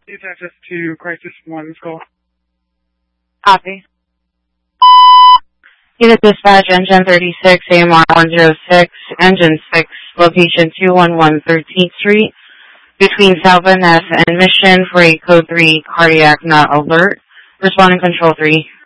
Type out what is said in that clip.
Please access to Crisis 1 call. Copy. Unit dispatch, engine 36, AMR 106, engine 6, location 211 13th Street, between South Van Ness and Mission for a code 3 cardiac not alert. Responding control 3.